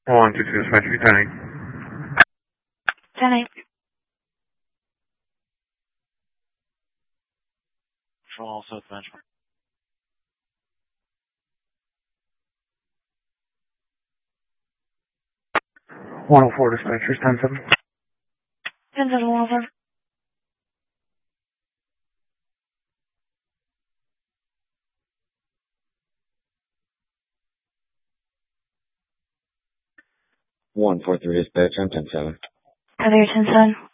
122 dispatcher, 10-8. 10-8. Control also benchmark. 104 dispatchers, 10-7. 10-7, 105. One 4-3 dispatch, I'm 10-7. 10-8, 10-7.